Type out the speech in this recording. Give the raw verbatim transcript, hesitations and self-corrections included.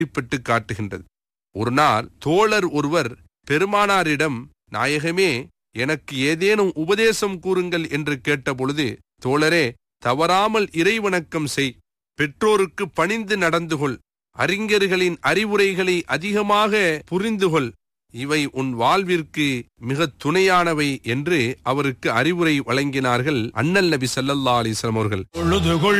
குறிப்பிட்டு காட்டுகின்றது. ஒரு நாள் தோழர் ஒருவர் பெருமானாரிடம், நாயகமே, எனக்கு ஏதேனும் உபதேசம் கூறுங்கள் என்று கேட்டபொழுது, தோழரே, தவறாமல் இறைவணக்கம் செய், பெற்றோருக்கு பணிந்து நடந்து கொள், அறிஞர்களின் அறிவுரைகளை அதிகமாக புரிந்துகொள், இவை உன் வாழ்விற்கு மிக துணையானவை என்று அவருக்கு அறிவுரை வழங்கினார்கள் அண்ணல் நபி ஸல்லல்லாஹு அலைஹி வஸல்லம் அவர்கள்.